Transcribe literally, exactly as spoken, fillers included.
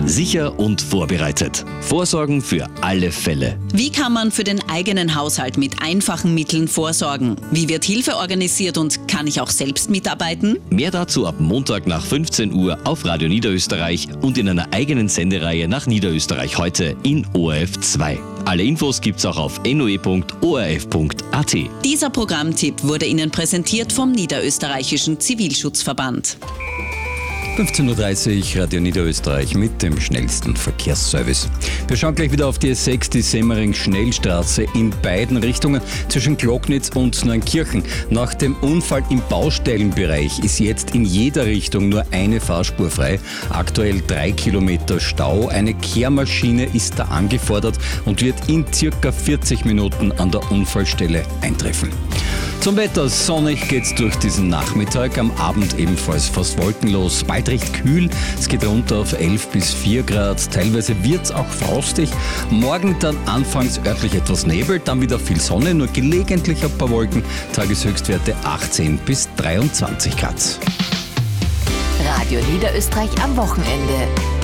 Sicher und vorbereitet. Vorsorgen für alle Fälle. Wie kann man für den eigenen Haushalt mit einfachen Mitteln vorsorgen? Wie wird Hilfe organisiert und kann ich auch selbst mitarbeiten? Mehr dazu ab Montag nach fünfzehn Uhr auf Radio Niederösterreich und in einer eigenen Sendereihe nach Niederösterreich heute in O R F zwei. Alle Infos gibt's auch auf n o e punkt o r f punkt a t. Dieser Programmtipp wurde Ihnen präsentiert vom Niederösterreichischen Zivilschutzverband. fünfzehn Uhr dreißig, Radio Niederösterreich mit dem schnellsten Verkehrsservice. Wir schauen gleich wieder auf die S sechs, die Semmering-Schnellstraße in beiden Richtungen zwischen Glocknitz und Neunkirchen. Nach dem Unfall im Baustellenbereich ist jetzt in jeder Richtung nur eine Fahrspur frei. Aktuell drei Kilometer Stau. Eine Kehrmaschine ist da angefordert und wird in circa vierzig Minuten an der Unfallstelle eintreffen. Zum Wetter, sonnig geht's durch diesen Nachmittag, am Abend ebenfalls fast wolkenlos, bald recht kühl, es geht runter auf elf bis vier Grad, teilweise wird's auch frostig. Morgen dann anfangs örtlich etwas Nebel, dann wieder viel Sonne, nur gelegentlich ein paar Wolken, Tageshöchstwerte achtzehn bis dreiundzwanzig Grad. Radio Niederösterreich am Wochenende.